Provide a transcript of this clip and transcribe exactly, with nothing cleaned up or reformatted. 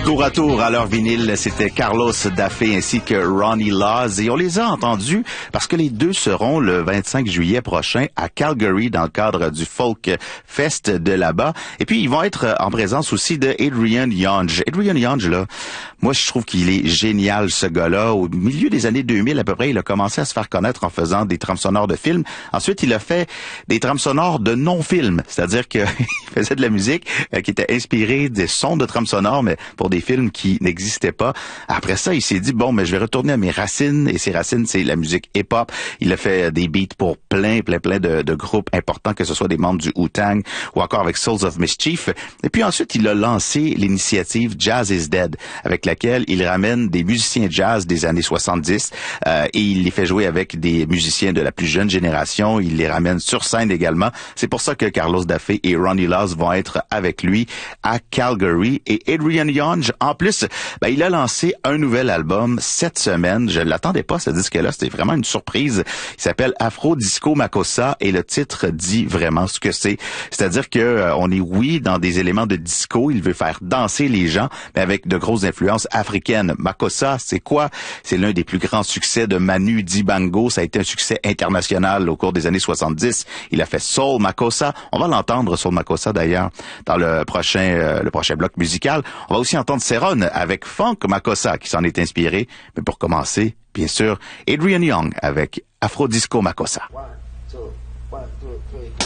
Tour à tour à leur vinyle, c'était Carlos Daffé ainsi que Ronnie Laws et on les a entendus parce que les deux seront le vingt-cinq juillet prochain à Calgary dans le cadre du Folk Fest de là-bas. Et puis ils vont être en présence aussi de Adrian Younge. Adrian Younge, là, moi je trouve qu'il est génial ce gars-là. Au milieu des années deux mille à peu près, il a commencé à se faire connaître en faisant des trames sonores de films. Ensuite, il a fait des trames sonores de non-films, c'est-à-dire qu'il faisait de la musique euh, qui était inspirée des sons de trames sonores, mais pour des films qui n'existaient pas. Après ça, il s'est dit, bon, mais je vais retourner à mes racines, et ses racines, c'est la musique hip-hop. Il a fait des beats pour plein, plein, plein de, de groupes importants, que ce soit des membres du Wu-Tang ou encore avec Souls of Mischief. Et puis ensuite, il a lancé l'initiative Jazz is Dead, avec laquelle il ramène des musiciens jazz des années soixante-dix euh, et il les fait jouer avec des musiciens de la plus jeune génération. Il les ramène sur scène également. C'est pour ça que Carlos Daffé et Ronnie Laws vont être avec lui à Calgary. Et Adrian Younge, en plus, ben, il a lancé un nouvel album cette semaine. Je ne l'attendais pas, ce disque-là. C'était vraiment une surprise. Il s'appelle Afro Disco Makossa et le titre dit vraiment ce que c'est. C'est-à-dire que euh, on est, oui, dans des éléments de disco. Il veut faire danser les gens, mais avec de grosses influences africaines. Makossa, c'est quoi? C'est l'un des plus grands succès de Manu Dibango. Ça a été un succès international au cours des années soixante-dix. Il a fait Soul Makossa. On va l'entendre, Soul Makossa, d'ailleurs, dans le prochain euh, le prochain bloc musical. On va aussi entendre Seron avec Funk Makossa, qui s'en est inspiré. Mais pour commencer, bien sûr, Adrian Younge avec Afro Disco Makossa. One, two, one, two, three.